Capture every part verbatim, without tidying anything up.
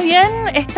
bien,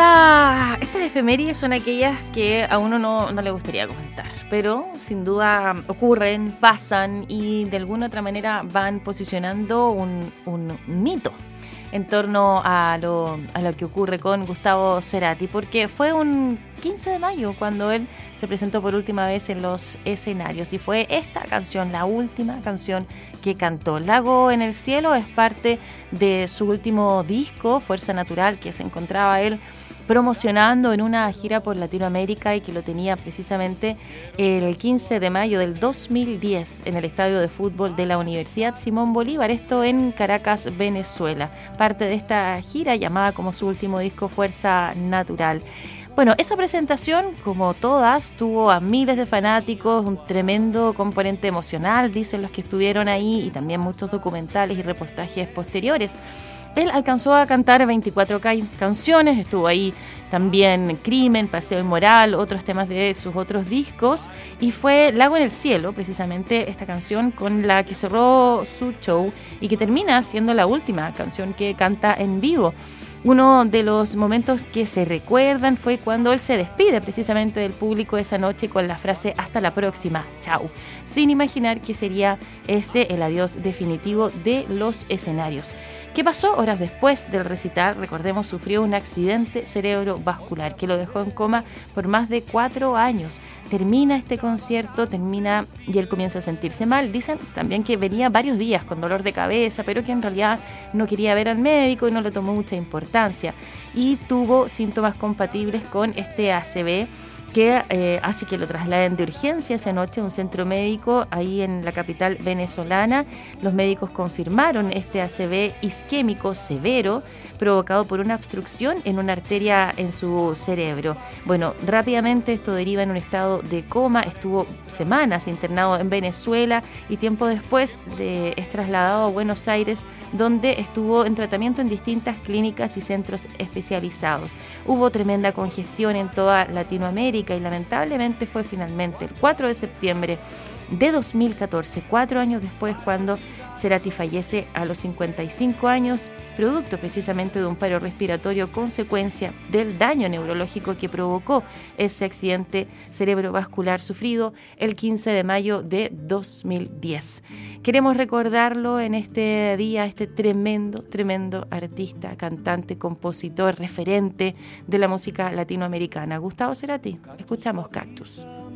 esta, estas efemérides son aquellas que a uno no, no le gustaría comentar, pero sin duda ocurren, pasan y de alguna otra manera van posicionando un, un mito en torno a lo, a lo que ocurre con Gustavo Cerati, porque fue un quince de mayo cuando él se presentó por última vez en los escenarios y fue esta canción, la última canción que cantó. Lago en el cielo es parte de su último disco, Fuerza Natural, que se encontraba él promocionando en una gira por Latinoamérica y que lo tenía precisamente el quince de mayo del dos mil diez en el estadio de fútbol de la Universidad Simón Bolívar, esto en Caracas, Venezuela. Parte de esta gira llamada como su último disco Fuerza Natural. Bueno, esa presentación, como todas, tuvo a miles de fanáticos, un tremendo componente emocional, dicen los que estuvieron ahí, y también muchos documentales y reportajes posteriores. Él alcanzó a cantar veinticuatro canciones, estuvo ahí también Crimen, Paseo Inmoral, otros temas de sus otros discos, y fue Lago en el cielo, precisamente esta canción con la que cerró su show y que termina siendo la última canción que canta en vivo. Uno de los momentos que se recuerdan fue cuando él se despide precisamente del público esa noche con la frase "hasta la próxima, chau", sin imaginar que sería ese el adiós definitivo de los escenarios. ¿Qué pasó? Horas después del recital, recordemos, sufrió un accidente cerebrovascular que lo dejó en coma por más de cuatro años. Termina este concierto, termina y él comienza a sentirse mal. Dicen también que venía varios días con dolor de cabeza, pero que en realidad no quería ver al médico y no le tomó mucha importancia. Y tuvo síntomas compatibles con este A C V, que eh, hace que lo trasladen de urgencia esa noche a un centro médico ahí en la capital venezolana. Los médicos confirmaron este A C V isquémico severo provocado por una obstrucción en una arteria en su cerebro. Bueno, rápidamente esto deriva en un estado de coma, estuvo semanas internado en Venezuela y tiempo después de, es trasladado a Buenos Aires, donde estuvo en tratamiento en distintas clínicas y centros especializados. Hubo tremenda congestión en toda Latinoamérica y lamentablemente fue finalmente el cuatro de septiembre de dos mil catorce, cuatro años después, cuando Cerati fallece a los cincuenta y cinco años, producto precisamente de un paro respiratorio, consecuencia del daño neurológico que provocó ese accidente cerebrovascular sufrido el quince de mayo de dos mil diez. Queremos recordarlo en este día, este tremendo, tremendo artista, cantante, compositor, referente de la música latinoamericana, Gustavo Cerati. Escuchamos Cactus.